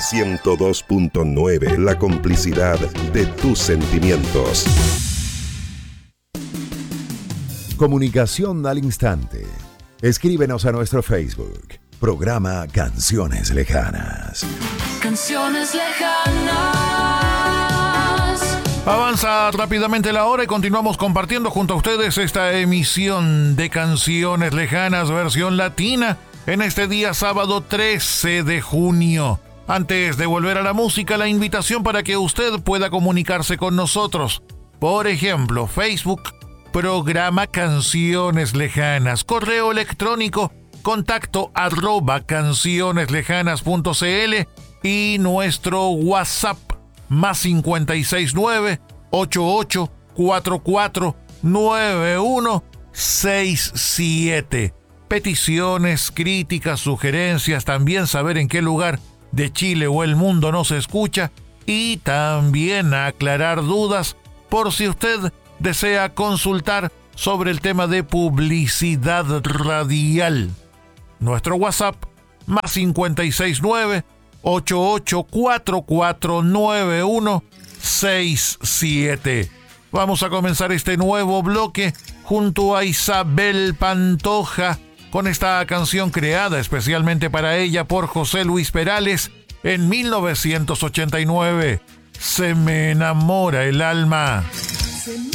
102.9, la complicidad de tus sentimientos. Comunicación al instante. Escríbenos a nuestro Facebook. Programa Canciones Lejanas. Canciones lejanas. Avanza rápidamente la hora y continuamos compartiendo junto a ustedes esta emisión de Canciones Lejanas versión latina en este día sábado 13 de junio. Antes de volver a la música, la invitación para que usted pueda comunicarse con nosotros. Por ejemplo, Facebook, programa Canciones Lejanas, correo electrónico, contacto @cancioneslejanas.cl y nuestro WhatsApp más 569-8844-9167. Peticiones, críticas, sugerencias, también saber en qué lugar de Chile o el mundo nos escucha y también aclarar dudas por si usted desea consultar sobre el tema de publicidad radial. Nuestro WhatsApp más 569-8844-9167. Vamos a comenzar este nuevo bloque junto a Isabel Pantoja con esta canción creada especialmente para ella por José Luis Perales en 1989. Se me enamora el alma. Se me